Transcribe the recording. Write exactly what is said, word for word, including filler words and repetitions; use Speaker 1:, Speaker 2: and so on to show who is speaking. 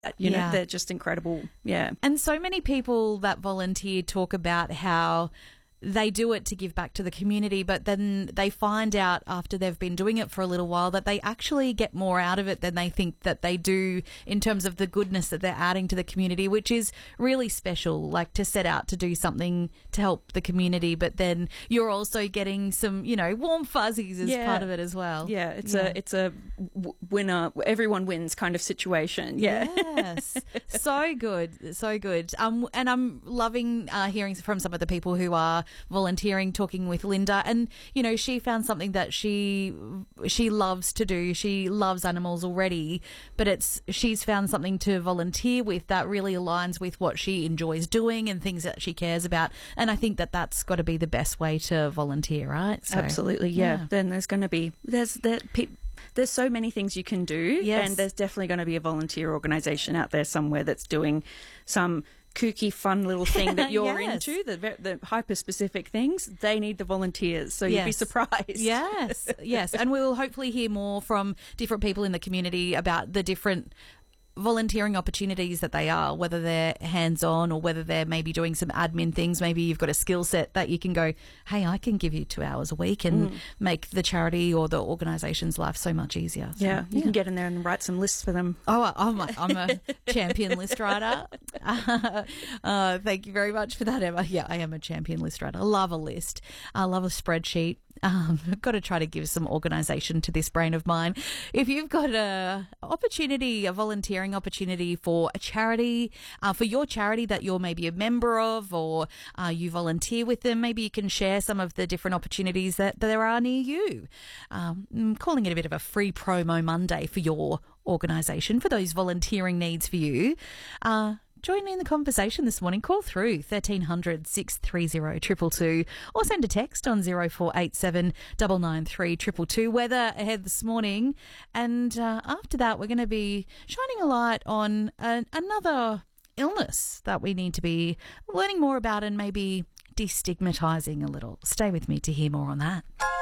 Speaker 1: You know,
Speaker 2: Yeah.
Speaker 1: they're just incredible. Yeah.
Speaker 2: And so many people that volunteer talk about how they do it to give back to the community, but then they find out after they've been doing it for a little while that they actually get more out of it than they think that they do in terms of the goodness that they're adding to the community, which is really special, like to set out to do something to help the community, but then you're also getting some, you know, warm fuzzies as
Speaker 1: Yeah.
Speaker 2: part of it as well.
Speaker 1: Yeah, it's
Speaker 2: Yeah.
Speaker 1: a it's a w- winner, everyone wins kind of situation. Yeah.
Speaker 2: Yes. So good. So good. Um, and I'm loving uh, hearing from some of the people who are volunteering, talking with Linda. And, you know, she found something that she she loves to do. She loves animals already, but it's she's found something to volunteer with that really aligns with what she enjoys doing and things that she cares about. And I think that that's got to be the best way to volunteer, right? So,
Speaker 1: Absolutely, yeah.
Speaker 2: yeah.
Speaker 1: Then there's going to be there's there pe- there's so many things you can do,
Speaker 2: Yes.
Speaker 1: and there's definitely going to be a volunteer organisation out there somewhere that's doing some kooky, fun little thing that you're
Speaker 2: Yes.
Speaker 1: into. The ve- the hyper specific things, they need the volunteers, so you'd be
Speaker 2: Yes.
Speaker 1: surprised.
Speaker 2: Yes, yes. And we'll hopefully hear more from different people in the community about the different volunteering opportunities that they are, whether they're hands-on or whether they're maybe doing some admin things. Maybe you've got a skill set that you can go, hey, I can give you two hours a week and
Speaker 1: Mm.
Speaker 2: make the charity or the organisation's life so much easier. So,
Speaker 1: Yeah, you can get in there and write some lists for them.
Speaker 2: Oh, I'm a, I'm a champion list writer. Uh, uh, thank you very much for that, Emma. Yeah, I am a champion list writer. I love a list. I love a spreadsheet. Um, I've got to try to give some organisation to this brain of mine. If you've got a opportunity, a volunteering opportunity for a charity, uh, for your charity that you're maybe a member of, or uh, you volunteer with them, maybe you can share some of the different opportunities that, that there are near you. Um, I'm calling it a bit of a free promo Monday for your organisation, for those volunteering needs for you. Uh, Join me in the conversation this morning. Call through thirteen hundred, six three zero, two two two or send a text on zero four eight seven, nine nine three, two two two. Weather ahead this morning. And uh, after that, we're going to be shining a light on an, another illness that we need to be learning more about and maybe destigmatising a little. Stay with me to hear more on that.